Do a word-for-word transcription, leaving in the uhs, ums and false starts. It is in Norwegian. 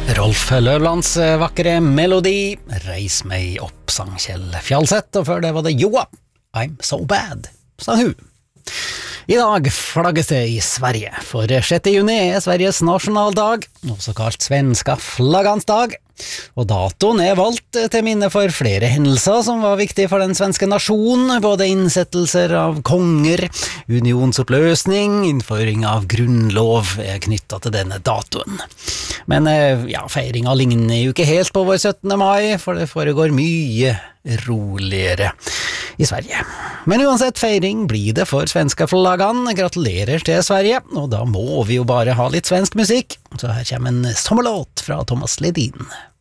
Rolf Løvlands vakre melodi Reis meg opp, sang Kjell Fjalseth, og før det var det Joa, I'm so bad, sang hun. I dag flagges det i Sverige, for sjette juni er Sveriges nasjonaldag, også kalt svenska flaggans dag, og datoen er valgt til minne for flere hendelser som var viktige for den svenske nasjonen, både innsettelser av konger, unionsoppløsning, innføring av grunnlov er knyttet til denne datoen. Men ja, feiringa ligner jo ikke helt på vår syttende mai, for det foregår mye roligere i Sverige. Men uansett feiring blir det for svenska flaggan. Gratulerer til Sverige, og da må vi jo bare ha litt svensk musikk. Så her kommer en sommerlåt fra Thomas Ledin.